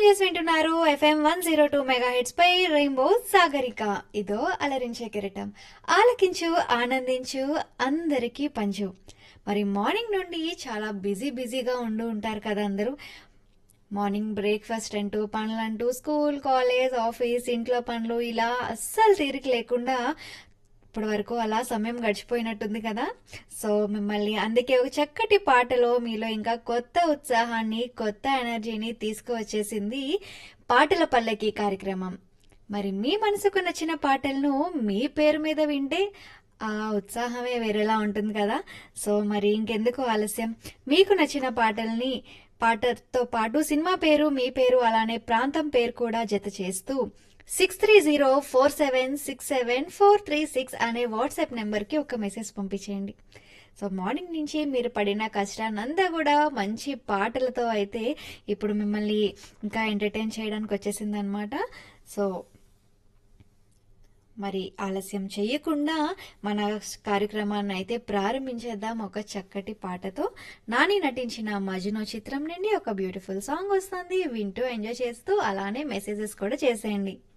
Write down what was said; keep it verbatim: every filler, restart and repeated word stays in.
చేసి వింటున్నారు FM one zero two mega heads పై rainbow Sagarika. ఇదో అలరించే కిరీటం. ఆలకించు, ఆనందించు, అందరికీ పంచు. మరి మార్నింగ్ నుండి చాలా బిజీ బిజీగా ఉంటూ ఉంటారు కదా అందరూ. మార్నింగ్ బ్రేక్ఫాస్ట్ అంటూ, పనులంటూ, స్కూల్, కాలేజ్, ఆఫీస్, ఇంట్లో పనులు, ఇలా అస్సలు తీరిక లేకుండా ఇప్పటి వరకు అలా సమయం గడిచిపోయినట్టుంది కదా. సో మిమ్మల్ని అందుకే ఒక చక్కటి పాటలో మీలో ఇంకా కొత్త ఉత్సాహాన్ని, కొత్త ఎనర్జీని తీసుకువచ్చేసింది పాటల పల్లకి కార్యక్రమం. మరి మీ మనసుకు నచ్చిన పాటలను మీ పేరు మీద వింటే ఆ ఉత్సాహమే వేరేలా ఉంటుంది కదా. సో మరి ఇంకెందుకు ఆలస్యం, మీకు నచ్చిన పాటల్ని పాటతో పాటు సినిమా పేరు, మీ పేరు, అలానే ప్రాంతం పేరు కూడా జత చేస్తూ six three zero four seven six seven four three six అనే వాట్సాప్ నెంబర్కి ఒక మెసేజ్ పంపించేయండి. సో మార్నింగ్ నుంచి మీరు పడిన కష్టాన్నంతా కూడా మంచి పాటలతో అయితే ఇప్పుడు మిమ్మల్ని ఇంకా ఎంటర్టైన్ చేయడానికి వచ్చేసింది అనమాట. సో మరి ఆలస్యం చేయకుండా మన కార్యక్రమాన్ని అయితే ప్రారంభించేద్దాం ఒక చక్కటి పాటతో. నాని నటించిన మజ్ను చిత్రం నుండి ఒక బ్యూటిఫుల్ సాంగ్ వస్తుంది, వింటూ ఎంజాయ్ చేస్తూ అలానే మెసేజెస్ కూడా చేసేయండి.